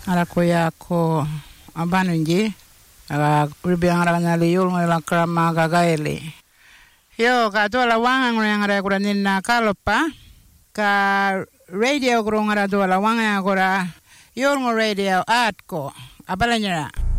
Arako yako abanunji. Ribiang rangali yul ngala krama gagaili. Yo ka tola wangang ngara kuranin na kalopa ka radio kurung ngara tola wangang kura yul ngo radio atko abalanya.